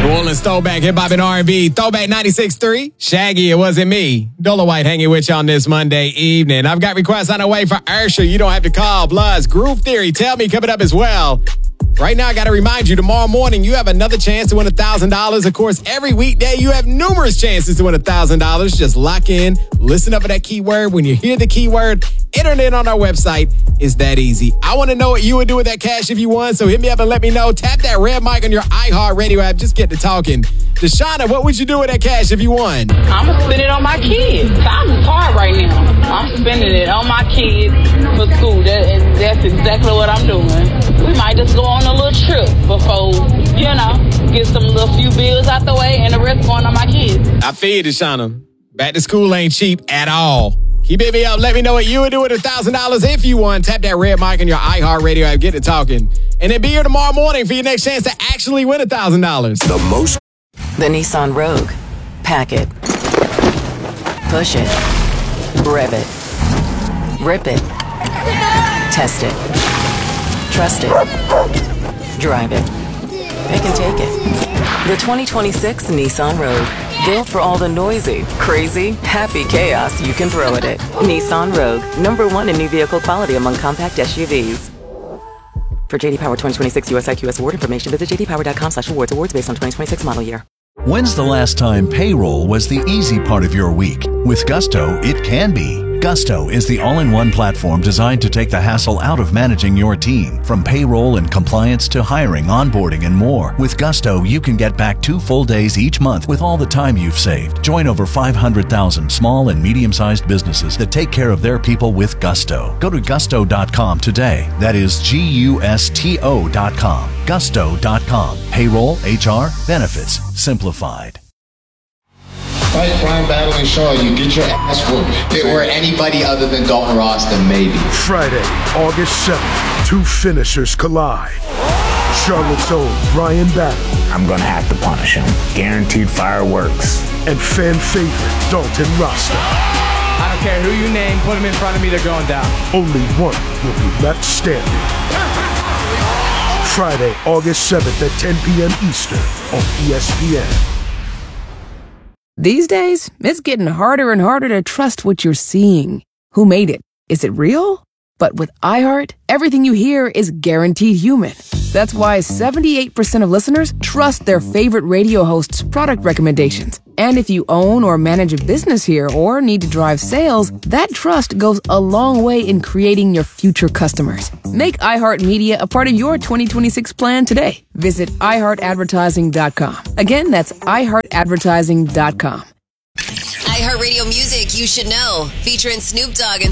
New Orleans throwback, hip-hop and R&B. Throwback 96.3. Shaggy, It Wasn't Me. Dola White hanging with you on this Monday evening. I've got requests on the way for Ursher. You don't have to call. Bloods, Groove Theory, Tell Me coming up as well. Right now, I got to remind you, tomorrow morning, you have another chance to win $1,000. Of course, every weekday, you have numerous chances to win $1,000. Just lock in, listen up for that keyword. When you hear the keyword, enter it on our website. It's that easy. I want to know what you would do with that cash if you won, so hit me up and let me know. Tap that red mic on your iHeartRadio app. Just get to talking. Deshauna, what would you do with that cash if you won? I'm going to spend it on my kids. I'm hard right now. I'm spending it on my kids for school. That's exactly what I'm doing. We might just go on a little trip before, get some little few bills out the way and the rest going on my kids. I feel you, Deshauna. Back to school ain't cheap at all. Keep it me up. Let me know what you would do with $1,000 if you won. Tap that red mic on your iHeartRadio app. Get to talking. And then be here tomorrow morning for your next chance to actually win $1,000. The Nissan Rogue. Pack it. Push it. Rev it. Rip it. Test it. Trust it. Drive it. Pick and take it. The 2026 Nissan Rogue. Built for all the noisy, crazy, happy chaos you can throw at it. Nissan Rogue. #1 in new vehicle quality among compact SUVs. For JD Power 2026 US IQS award information, visit jdpower.com/awards. Awards based on 2026 model year. When's the last time payroll was the easy part of your week? With Gusto, it can be. Gusto is the all-in-one platform designed to take the hassle out of managing your team. From payroll and compliance to hiring, onboarding, and more. With Gusto, you can get back 2 full days each month with all the time you've saved. Join over 500,000 small and medium-sized businesses that take care of their people with Gusto. Go to gusto.com today. That is GUSTO.com. Gusto.com. Payroll, HR, benefits, simplified. Fight Brian battling Shaw, you get your ass whooped. If it were anybody other than Dalton Ross, then maybe. Friday, August 7th, 2 finishers collide. Charlotte's own Brian Battle. I'm gonna have to punish him. Guaranteed fireworks. And fan favorite Dalton Rasta. I don't care who you name, put him in front of me, they're going down. Only one will be left standing. Friday, August 7th at 10 p.m. Eastern on ESPN. These days, it's getting harder and harder to trust what you're seeing. Who made it? Is it real? But with iHeart, everything you hear is guaranteed human. That's why 78% of listeners trust their favorite radio host's product recommendations. And if you own or manage a business here or need to drive sales, that trust goes a long way in creating your future customers. Make iHeartMedia a part of your 2026 plan today. Visit iHeartAdvertising.com. Again, that's iHeartAdvertising.com. iHeartRadio Music You Should Know, featuring Snoop Dogg and